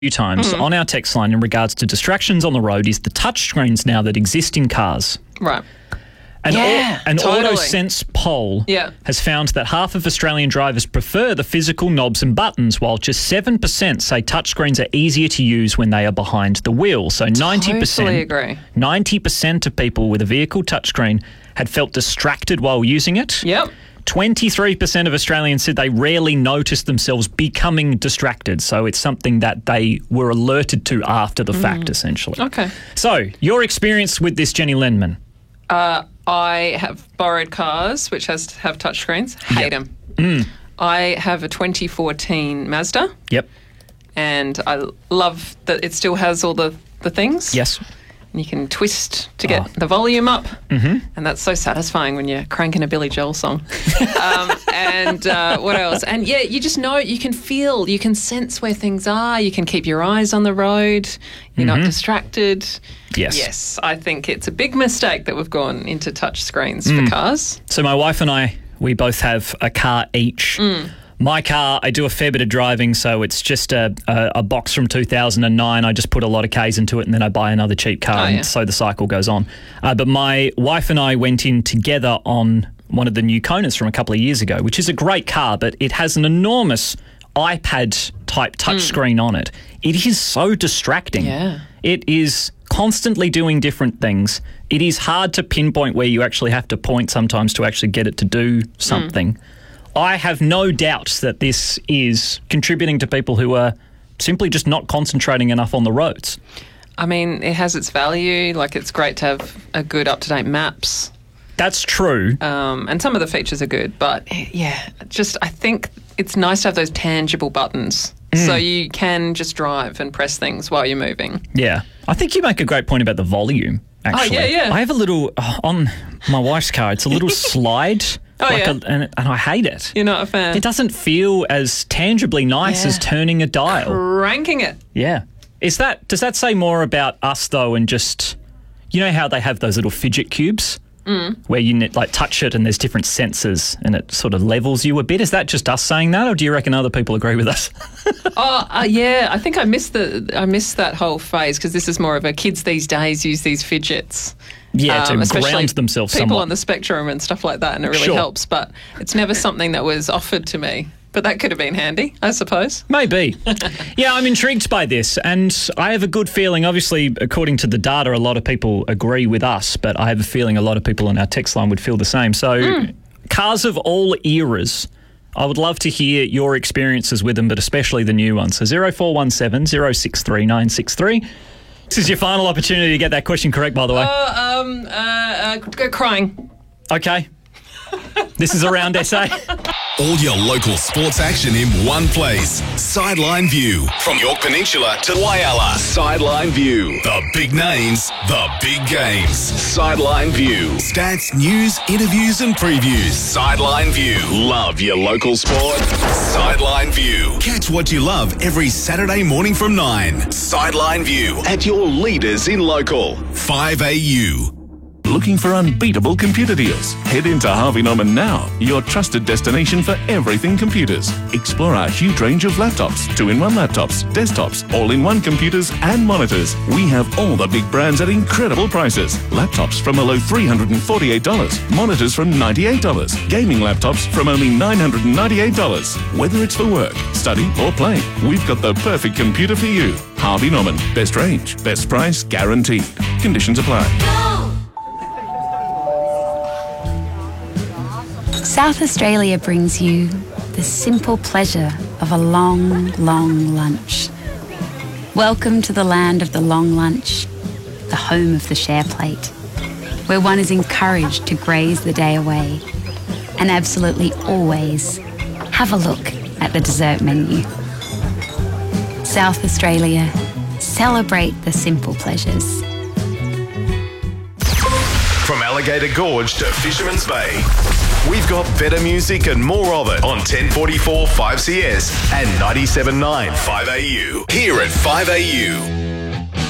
few times on our text line in regards to distractions on the road is the touchscreens now that exist in cars. Right. An totally. AutoSense poll has found that half of Australian drivers prefer the physical knobs and buttons, while just 7% say touchscreens are easier to use when they are behind the wheel. So 90%, Totally agree. 90% of people with a vehicle touchscreen had felt distracted while using it. Yep. 23% of Australians said they rarely noticed themselves becoming distracted. So it's something that they were alerted to after the fact, essentially. Okay. So your experience with this, Jenny Lenman? I have borrowed cars which have touchscreens. Hate them. I have a 2014 Mazda. Yep. And I love that it still has all the things. Yes. And you can twist to get the volume up. Mm-hmm. And that's so satisfying when you're cranking a Billy Joel song. And what else? And yeah, you just know, you can feel, you can sense where things are. You can keep your eyes on the road. You're not distracted. Yes. Yes, I think it's a big mistake that we've gone into touch screens for cars. So my wife and I, we both have a car each. My car, I do a fair bit of driving, so it's just a box from 2009. I just put a lot of Ks into it and then I buy another cheap car and so the cycle goes on. But my wife and I went in together on one of the new Konas from a couple of years ago, which is a great car, but it has an enormous iPad-type touchscreen on it. It is so distracting. Yeah. It is constantly doing different things. It is hard to pinpoint where you actually have to point sometimes to actually get it to do something. I have no doubt that this is contributing to people who are simply just not concentrating enough on the roads. I mean, it has its value. Like, it's great to have a good up-to-date maps. That's true. And some of the features are good. But, yeah, just I think it's nice to have those tangible buttons so you can just drive and press things while you're moving. Yeah. I think you make a great point about the volume, actually. Oh, yeah. I have a little, on my wife's car, it's a little slide. And I hate it. You're not a fan? It doesn't feel as tangibly nice as turning a dial. Cranking it. Yeah. Does that say more about us, though, and just, you know how they have those little fidget cubes where you touch it and there's different sensors and it sort of levels you a bit? Is that just us saying that, or do you reckon other people agree with us? Yeah. I think I missed that whole phase because this is more of a kids these days use these fidgets. Yeah, to ground themselves people somewhat. on the spectrum and stuff like that, and it really helps. But it's never something that was offered to me. But that could have been handy, I suppose. Maybe. Yeah, I'm intrigued by this, and I have a good feeling. Obviously, according to the data, a lot of people agree with us, but I have a feeling a lot of people on our text line would feel the same. So, cars of all eras, I would love to hear your experiences with them, but especially the new ones. So 0417 063 963. This is your final opportunity to get that question correct, by the way. Crying. Okay. This is Around SA. All your local sports action in one place. Sideline View. From York Peninsula to Whyalla. Sideline View. The big names, the big games. Sideline View. Stats, news, interviews and previews. Sideline View. Love your local sport? Sideline View. Catch what you love every Saturday morning from 9. Sideline View. At your leaders in local. 5AU. Looking for unbeatable computer deals? Head into Harvey Norman now, your trusted destination for everything computers. Explore our huge range of laptops, 2-in-1 laptops, desktops, all-in-one computers and monitors. We have all the big brands at incredible prices. Laptops from below $348, monitors from $98, gaming laptops from only $998. Whether it's for work, study or play, we've got the perfect computer for you. Harvey Norman, best range, best price guaranteed. Conditions apply. South Australia brings you the simple pleasure of a long, long lunch. Welcome to the land of the long lunch, the home of the share plate, where one is encouraged to graze the day away and absolutely always have a look at the dessert menu. South Australia, celebrate the simple pleasures. From Alligator Gorge to Fisherman's Bay, we've got better music and more of it on 1044 5CS and 97.9 5AU. Here at 5AU.